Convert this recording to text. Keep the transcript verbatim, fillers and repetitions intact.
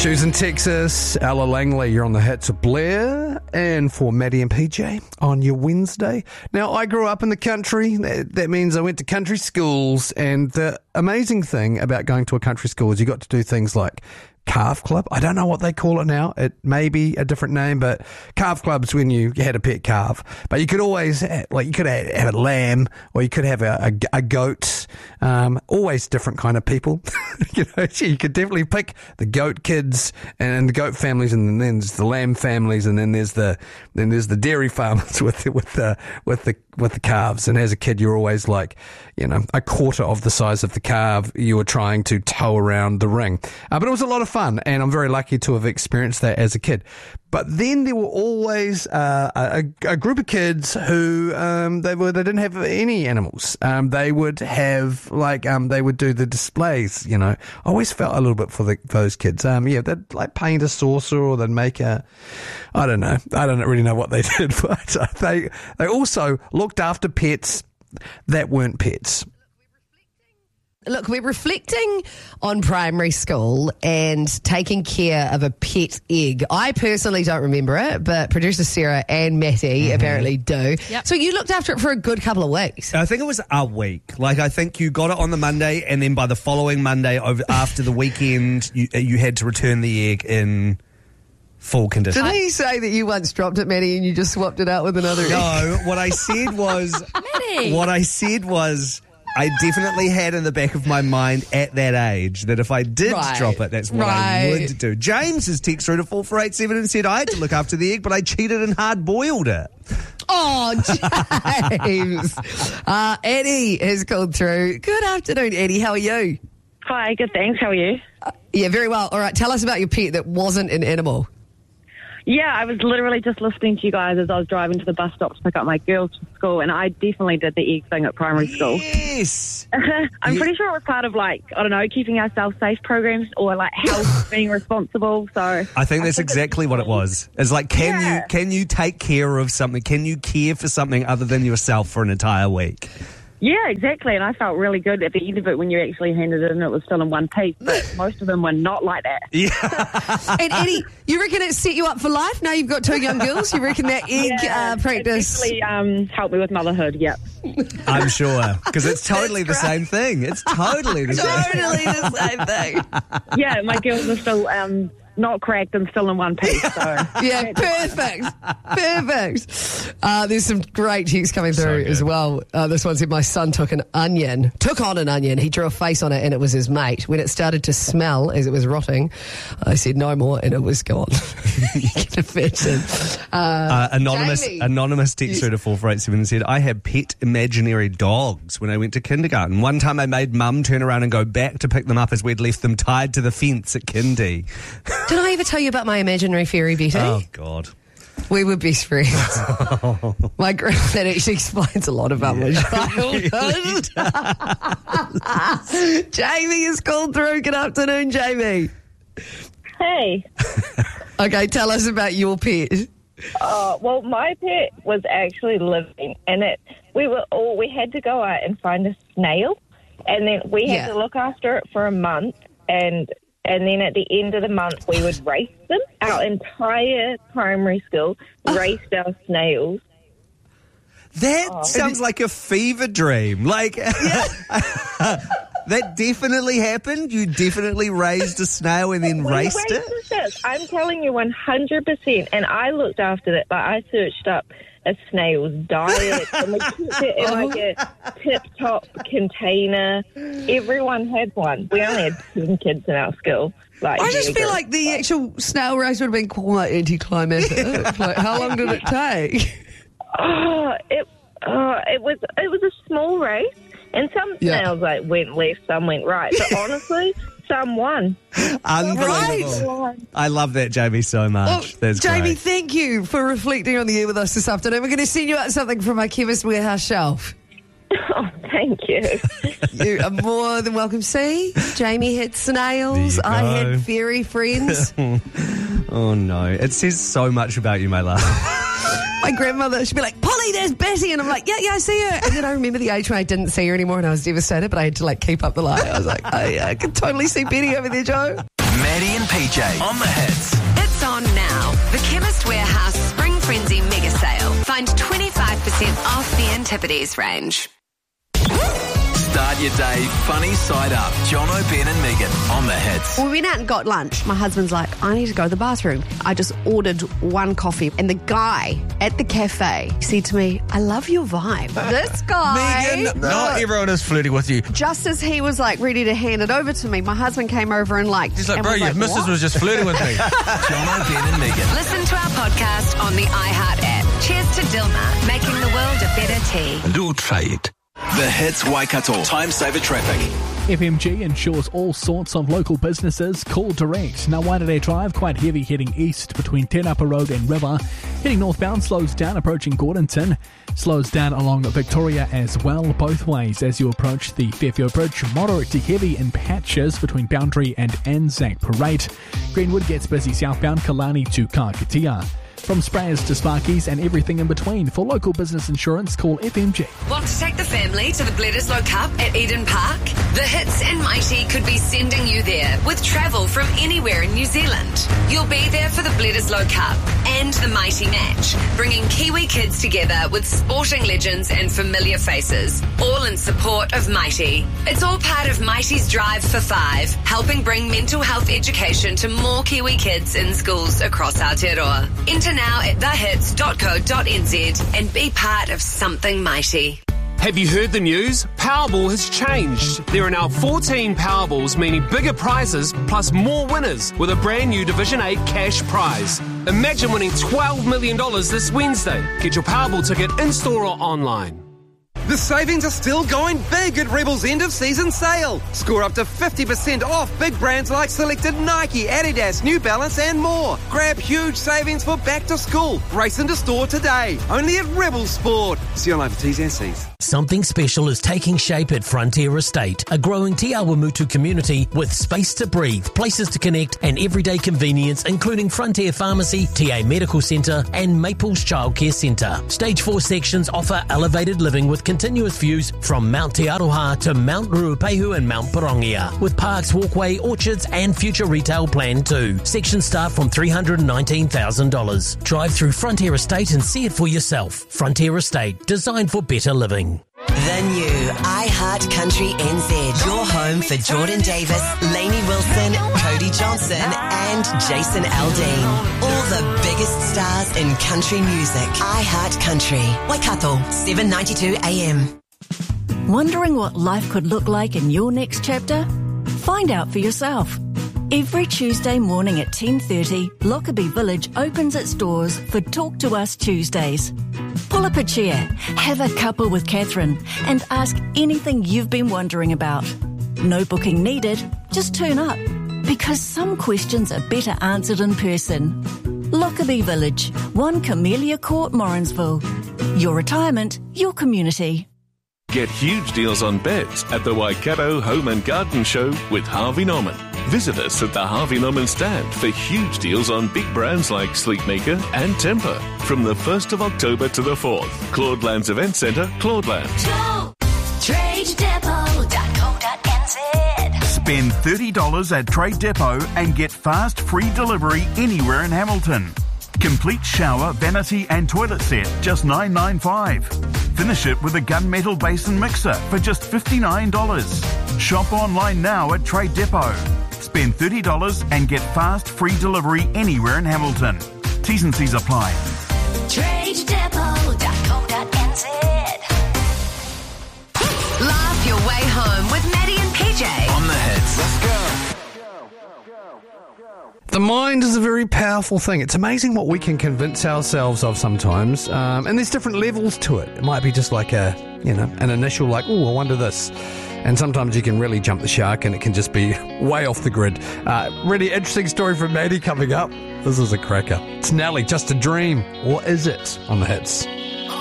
Choosing Texas, Ella Langley, you're on the hits of Blair, and for Maddie and P J on your Wednesday. Now, I grew up in the country. That, that means I went to country schools, and the amazing thing about going to a country school is you got to do things like calf club. I don't know what they call it now. It may be a different name, but calf club's when you, you had a pet calf. But you could always, have, like, you could have, have a lamb, or you could have a, a, a goat. Um, always different kind of people. you know, you could definitely pick the goat kids and the goat families, and then there's the lamb families, and then there's the then there's the dairy farmers with with the with the with the calves. And as a kid, you're always like, you know, a quarter of the size of the calf you were trying to tow around the ring. Uh, but it was a lot of fun, and I'm very lucky to have experienced that as a kid. But then there were always uh, a, a group of kids who um, they were they didn't have any animals. Um, they would have like um, they would do the displays. You know, I always felt a little bit for, the, for those kids. Um, yeah, they'd like paint a saucer, or they'd make a. I don't know. I don't really know what they did, but they they also looked after pets that weren't pets. Look, we're reflecting on primary school and taking care of a pet egg. I personally don't remember it, but producer Sarah and Matty mm-hmm. apparently do. Yep. So you looked after it for a good couple of weeks. I think it was a week. Like, I think you got it on the Monday, and then by the following Monday, over after the weekend, you, you had to return the egg in full condition. Did he say that you once dropped it, Matty, and you just swapped it out with another egg? No, what I said was... Matty! What I said was... I definitely had in the back of my mind at that age that if I did right. drop it, that's what right. I would do. James has texted through to four four eight seven and said I had to look after the egg, but I cheated and hard-boiled it. Oh, James. uh, Eddie has called through. Good afternoon, Eddie. How are you? Hi, good, thanks. How are you? Uh, yeah, very well. All right, tell us about your pet that wasn't an animal. Yeah, I was literally just listening to you guys as I was driving to the bus stop to pick up my girls from school, and I definitely did the egg thing at primary school. Yes! I'm yeah. pretty sure it was part of, like, I don't know, keeping ourselves safe programs, or, like, health, being responsible, so... I think that's I think exactly what it was. It's like, can yeah. you can you take care of something? Can you care for something other than yourself for an entire week? Yeah, exactly, and I felt really good at the end of it when you actually handed it in. It was still in one piece, but most of them were not like that. Yeah. And Eddie, you reckon it set you up for life? Now you've got two young girls. You reckon that egg yeah, uh, practice? It definitely um, helped me with motherhood, yep. I'm sure, because it's totally the same thing. It's totally the same Totally the same thing. Yeah, my girls are still... Um, not cracked and still in one piece. So. Yeah, perfect. Perfect. Uh, there's some great texts coming through so as well. Uh, this one said, my son took an onion, took on an onion. He drew a face on it and it was his mate. When it started to smell as it was rotting, I said no more and it was gone. You can imagine. Uh, uh, anonymous Jamie. anonymous text through to four four eight seven and said, I had pet imaginary dogs when I went to kindergarten. One time I made mum turn around and go back to pick them up as we'd left them tied to the fence at kindy. Did I ever tell you about my imaginary fairy, Betty? Oh, God. We were best friends. My granddad actually explains a lot about yeah. my childhood. Jamie has called through. Good afternoon, Jamie. Hey. Okay, tell us about your pet. Uh, well, my pet was actually living, and it we were all we had to go out and find a snail, and then we had yeah. to look after it for a month, and and then at the end of the month we would race them. Our entire primary school raced our snails. That oh. sounds like a fever dream. Like that definitely happened. You definitely raised a snail and then we raced it. it. I'm telling you, one hundred percent. And I looked after it. Like I searched up a snail's diet, and we kept it in like a tip-top container. Everyone had one. We only had ten kids in our school. Like, I just feel like the actual snail race would have been quite anticlimactic. Like, how long did it take? Oh, it uh, it was it was a small race, and some yeah. snails like went left, some went right. But honestly, some won. Unbelievable! Right. I love that, Jamie, so much. Well, That's Jamie, great. thank you for reflecting on the air with us this afternoon. We're going to send you out something from our Chemist Warehouse shelf. Oh, thank you. You are more than welcome. See, Jamie had snails. I had fairy friends. Oh no, it says so much about you, my love. My grandmother, she'd be like, Polly, there's Betty. And I'm like, yeah, yeah, I see her. And then I remember the age when I didn't see her anymore and I was devastated, but I had to like keep up the lie. I was like, I, I can totally see Betty over there, Joe. Maddie and P J on the hits. It's on now. The Chemist Warehouse Spring Frenzy Mega Sale. Find twenty-five percent off the Antipodes range. Start your day funny side up. Jono, Ben and Megan on the hits. We went out and got lunch. My husband's like, I need to go to the bathroom. I just ordered one coffee. And the guy at the cafe said to me, I love your vibe. This guy. Megan, not everyone is flirting with you. Just as he was like ready to hand it over to me, my husband came over and like... He's like, and bro, was your like, missus what? was just flirting with me. Jono, Ben and Megan. Listen to our podcast on the iHeart app. Cheers to Dilmah, making the world a better tea. Do try it. The hits Waikato. Time saver traffic. F M G ensures all sorts of local businesses call direct. Now, Waitanere Drive, quite heavy heading east between Te Rapa Road and River. Heading northbound, slows down approaching Gordonton. Slows down along Victoria as well, both ways as you approach the Fairfield Bridge. Moderate to heavy in patches between Boundary and Anzac Parade. Greenwood gets busy southbound, Kalani to Kākatea. From sprayers to sparkies and everything in between. For local business insurance, call F M G. Want to take the family to the Bledisloe Cup at Eden Park? The Hits and Mighty could be sending you there with travel from anywhere in New Zealand. You'll be there for the Bledisloe Cup and the Mighty match, bringing Kiwi kids together with sporting legends and familiar faces, all in support of Mighty. It's all part of Mighty's Drive for Five, helping bring mental health education to more Kiwi kids in schools across Aotearoa. Enter now at the hits dot co dot n z and be part of something mighty. Have you heard the news? Powerball has changed. There are now fourteen Powerballs, meaning bigger prizes plus more winners with a brand new Division eight cash prize. Imagine winning twelve million dollars this Wednesday. Get your Powerball ticket in-store or online. The savings are still going big at Rebel's end of season sale. Score up to fifty percent off big brands like selected Nike, Adidas, New Balance and more. Grab huge savings for back to school. Race into store today. Only at Rebel Sport. See online for T's and C's. Something special is taking shape at Frontier Estate, a growing Te Awamutu community with space to breathe, places to connect and everyday convenience, including Frontier Pharmacy, T A Medical Centre and Maples Childcare Centre. Stage four sections offer elevated living with continuous views from Mount Te Aroha to Mount Ruapehu and Mount Parongia, with parks, walkway, orchards and future retail planned too. Sections start from three hundred nineteen thousand dollars. Drive through Frontier Estate and see it for yourself. Frontier Estate, designed for better living. The new iHeart Country N Z. Your home for Jordan Davis, Lainey Wilson, Cody Johnson and Jason Aldean. All the biggest stars in country music. iHeart Country. Waikato, seven ninety-two A M. Wondering what life could look like in your next chapter? Find out for yourself. Every Tuesday morning at ten thirty, Lockerbie Village opens its doors for Talk to Us Tuesdays. Pull up a chair, have a cuppa with Catherine, and ask anything you've been wondering about. No booking needed, just turn up, because some questions are better answered in person. Lockerbie Village, one Camellia Court, Morrinsville. Your retirement, your community. Get huge deals on beds at the Waikato Home and Garden Show with Harvey Norman. Visit us at the Harvey Norman stand for huge deals on big brands like Sleepmaker and Temper from the first of October to the fourth. Claudelands Event Centre, Claudelands. Go! trade depot dot co dot n z. Spend thirty dollars at Trade Depot and get fast free delivery anywhere in Hamilton. Complete shower, vanity and toilet set, just nine ninety-five. Finish it with a gunmetal basin mixer for just fifty-nine dollars. Shop online now at Trade Depot. Spend thirty dollars and get fast free delivery anywhere in Hamilton. T's and C's apply. trade depot dot co dot n z. Laugh your way home with Maddie and P J. On the hits. Let's go. The mind is a very powerful thing. It's amazing what we can convince ourselves of sometimes. Um, and there's different levels to it. It might be just like a, you know, an initial like, oh, I wonder this. And sometimes you can really jump the shark and it can just be way off the grid. Uh, really interesting story from Maddie coming up. This is a cracker. It's Nelly, Just a Dream. Or is it? On the hits.